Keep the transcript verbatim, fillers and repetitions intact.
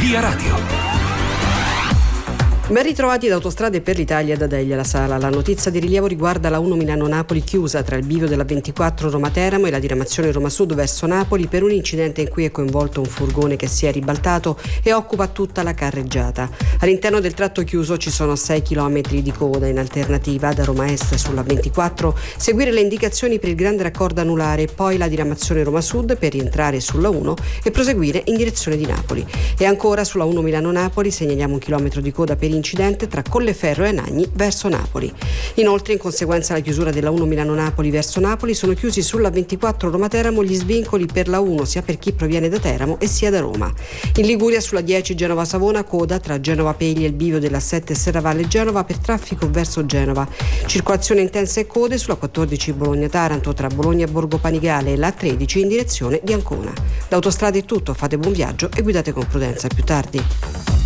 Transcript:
Via Radio. Ben ritrovati da Autostrade per l'Italia da Delia La Sala. La notizia di rilievo riguarda la uno Milano-Napoli chiusa tra il bivio della ventiquattro Roma-Teramo e la diramazione Roma Sud verso Napoli per un incidente in cui è coinvolto un furgone che si è ribaltato e occupa tutta la carreggiata. All'interno del tratto chiuso ci sono sei chilometri di coda. In alternativa da Roma Est sulla ventiquattro seguire le indicazioni per il grande raccordo anulare e poi la diramazione Roma Sud per rientrare sulla uno e proseguire in direzione di Napoli. E ancora sulla uno Milano-Napoli segnaliamo un chilometro di coda per incidente tra Colleferro e Anagni verso Napoli. Inoltre, in conseguenza della chiusura della uno Milano-Napoli verso Napoli, sono chiusi sulla ventiquattro Roma-Teramo gli svincoli per la uno sia per chi proviene da Teramo e sia da Roma. In Liguria sulla dieci Genova-Savona coda tra Genova-Pegli e il bivio della sette Serravalle-Genova per traffico verso Genova. Circolazione intensa e code sulla quattordici Bologna-Taranto tra Bologna-Borgo Panigale e la tredici in direzione di Ancona. Da Autostrade è tutto, fate buon viaggio e guidate con prudenza. A più tardi.